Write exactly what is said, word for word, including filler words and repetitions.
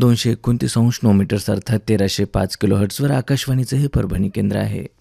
दोनशे एकोणतीस अंश नो मीटर्स अर्थात तेराशे पाच किलो हर्ट्झवर आकाशवाणीचं हे परभणी केंद्र आहे.